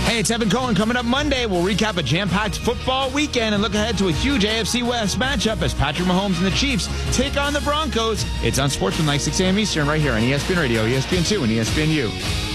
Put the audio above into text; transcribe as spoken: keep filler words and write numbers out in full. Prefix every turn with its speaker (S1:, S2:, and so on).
S1: Hey, it's Evan Cohen. Coming up Monday, we'll recap a jam-packed football weekend and look ahead to a huge A F C West matchup as Patrick Mahomes and the Chiefs take on the Broncos. It's on Sportsman, like six a.m. Eastern, right here on E S P N Radio, E S P N two, and E S P N U.